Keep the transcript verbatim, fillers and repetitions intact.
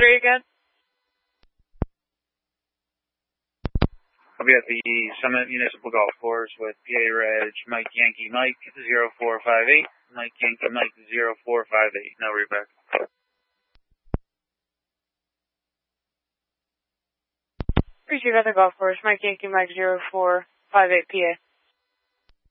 three again. I'll be at the Summit Municipal Golf Course with P A Reg Mike Yankee Mike zero four five eight, Mike Yankee Mike zero four five eight. No readback. Receive at the golf course, Mike Yankee Mike zero four five eight P A.